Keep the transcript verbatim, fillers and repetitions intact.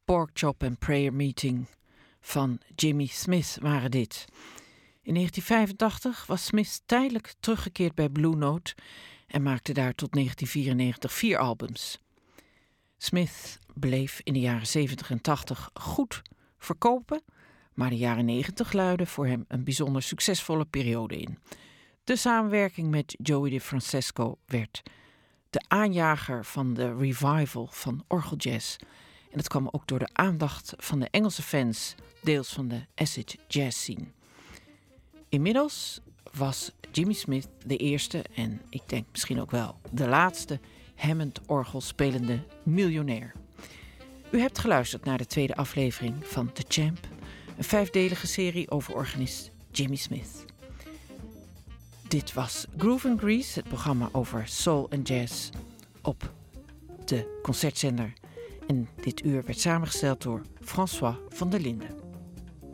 Pork Chop and Prayer Meeting van Jimmy Smith waren dit. In negentien vijfentachtig was Smith tijdelijk teruggekeerd bij Blue Note en maakte daar tot negentien vierennegentig vier albums. Smith bleef in de jaren zeventig en tachtig goed verkopen, maar de jaren negentig luidden voor hem een bijzonder succesvolle periode in. De samenwerking met Joey DeFrancesco werd de aanjager van de revival van orgeljazz. En dat kwam ook door de aandacht van de Engelse fans, deels van de acid jazz scene. Inmiddels was Jimmy Smith de eerste en ik denk misschien ook wel de laatste Hammond-orgel spelende miljonair. U hebt geluisterd naar de tweede aflevering van The Champ, een vijfdelige serie over organist Jimmy Smith. Dit was Groove and Grease, het programma over soul en jazz op de Concertzender. En dit uur werd samengesteld door François van der Linden.